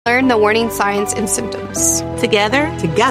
Learn the warning signs and symptoms. Together,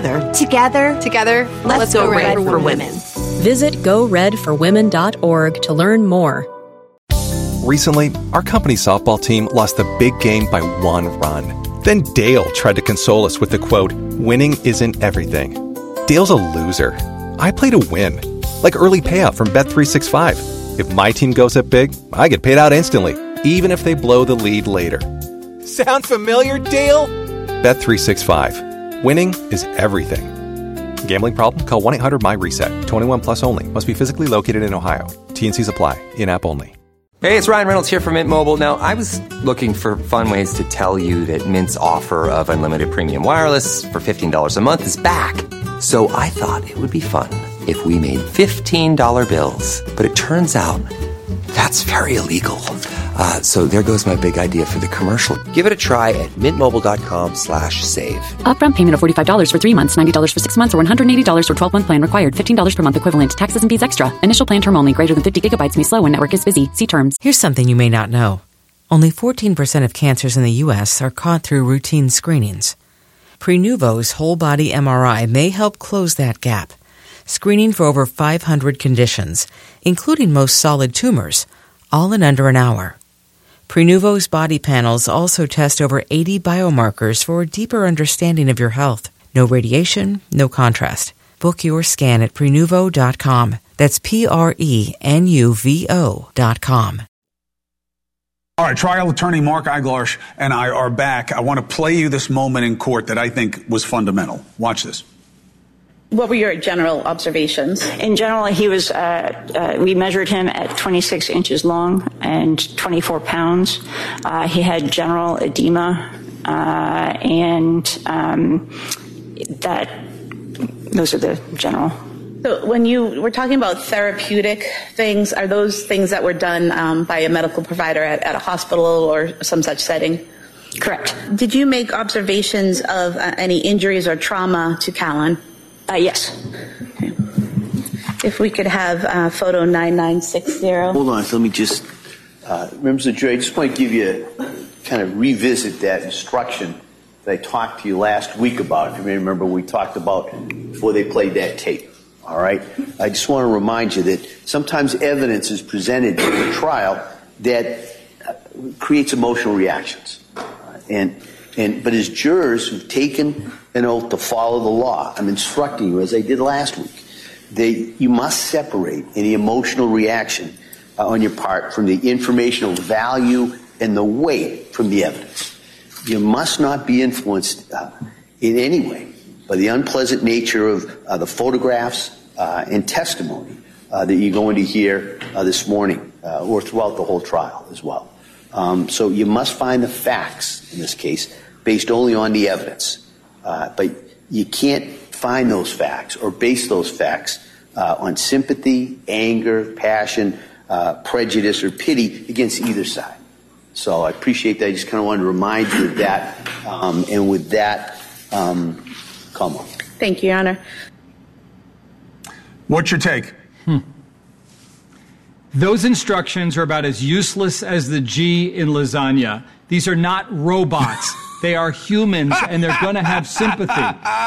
let's go red for women. Visit GoRedForWomen.org to learn more. Recently, our company softball team lost the big game by 1 run. Then Dale tried to console us with the quote, "Winning isn't everything." Dale's a loser. I play to win. Like early payout from Bet365. If my team goes up big, I get paid out instantly, even if they blow the lead later. Sound familiar, Dale? Bet365. Winning is everything. Gambling problem? Call 1-800-MY-RESET. 21 plus only. Must be physically located in Ohio. T&Cs apply. In-app only. Hey, it's Ryan Reynolds here from Mint Mobile. Now, I was looking for fun ways to tell you that Mint's offer of unlimited premium wireless for $15 a month is back. So I thought it would be fun if we made $15 bills. But it turns out that's very illegal. So there goes my big idea for the commercial. Give it a try at mintmobile.com/save. Upfront payment of $45 for 3 months, $90 for 6 months, or $180 for 12-month plan required. $15 per month equivalent. Taxes and fees extra. Initial plan term only. Greater than 50 gigabytes may slow when network is busy. See terms. Here's something you may not know. Only 14% of cancers in the U.S. are caught through routine screenings. Prenuvo's whole body MRI may help close that gap. Screening for over 500 conditions, including most solid tumors, all in under an hour. Prenuvo's body panels also test over 80 biomarkers for a deeper understanding of your health. No radiation, no contrast. Book your scan at Prenuvo.com. That's Prenuvo.com. All right, trial attorney Mark Eiglarsh and I are back. I want to play you this moment in court that I think was fundamental. Watch this. What were your general observations? In general, he was, we measured him at 26 inches long and 24 pounds. He had general edema, and those are the general. So when you were talking about therapeutic things, are those things that were done by a medical provider at a hospital or some such setting? Correct. Did you make observations of any injuries or trauma to Callan? Yes. Okay. If we could have photo 9960. Hold on, let me just, members of the jury, I just want to give you, kind of revisit that instruction that I talked to you last week about. If you may remember, we talked about before they played that tape. All right? I just want to remind you that sometimes evidence is presented in the trial that creates emotional reactions. But as jurors who've taken an oath to follow the law, I'm instructing you, as I did last week, you must separate any emotional reaction on your part from the informational value and the weight from the evidence. You must not be influenced in any way by the unpleasant nature of the photographs and testimony that you're going to hear this morning or throughout the whole trial as well. So you must find the facts in this case based only on the evidence. But you can't find those facts or base those facts on sympathy, anger, passion, prejudice, or pity against either side. So I appreciate that. I just kind of wanted to remind you of that. And with that, come on. Thank you, Your Honor. What's your take? Those instructions are about as useless as the G in lasagna. These are not robots. They are humans, and they're going to have sympathy.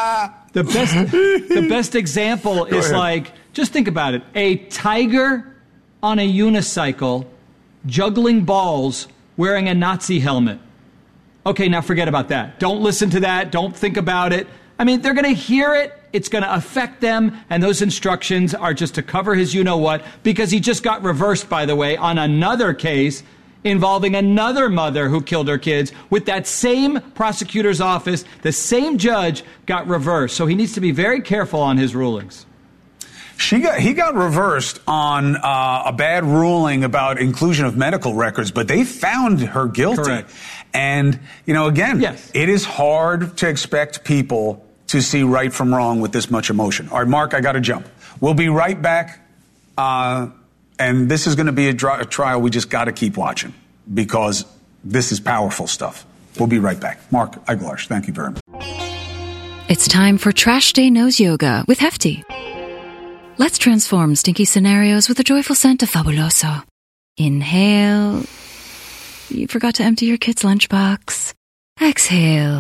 The best example is like, just think about it. A tiger on a unicycle juggling balls wearing a Nazi helmet. Okay, now forget about that. Don't listen to that. Don't think about it. I mean, they're going to hear it. It's going to affect them, and those instructions are just to cover his you-know-what, because he just got reversed, by the way, on another case involving another mother who killed her kids with that same prosecutor's office. The same judge got reversed, so he needs to be very careful on his rulings. He got reversed on a bad ruling about inclusion of medical records, but they found her guilty. Correct. And, again, yes, it is hard to expect people to see right from wrong with this much emotion. All right, Mark, I got to jump. We'll be right back. And this is going to be a trial we just got to keep watching because this is powerful stuff. We'll be right back. Mark Eiglarsh, thank you very much. It's time for Trash Day Nose Yoga with Hefty. Let's transform stinky scenarios with a joyful scent of Fabuloso. Inhale. You forgot to empty your kid's lunchbox. Exhale.